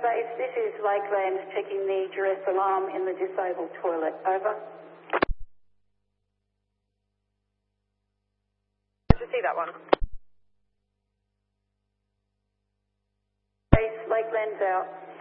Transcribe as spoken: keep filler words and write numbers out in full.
base, this is Lakeland checking the duress alarm in the disabled toilet. Over. Did you see that one? Base, Lakeland's out.